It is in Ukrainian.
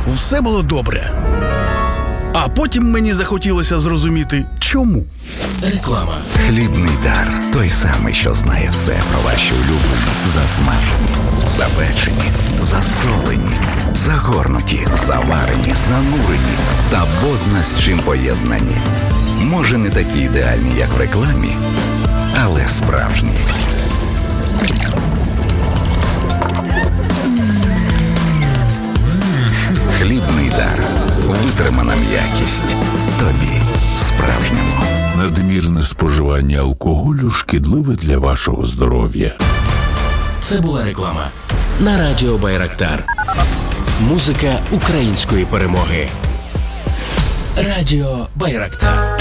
все було добре. А потім мені захотілося зрозуміти, чому. Реклама. Хлібний дар. Той самий, що знає все про ваші улюблені, засмажені, запечені, засолені, загорнуті, заварені, занурені та бозна з чим поєднані. Може, не такі ідеальні, як в рекламі, але справжні. Хлібний дар. Витримана м'якість. Тобі справжньому. Надмірне споживання алкоголю шкідливе для вашого здоров'я. Це була реклама. На радіо Байрактар. Музика української перемоги. Радіо Байрактар.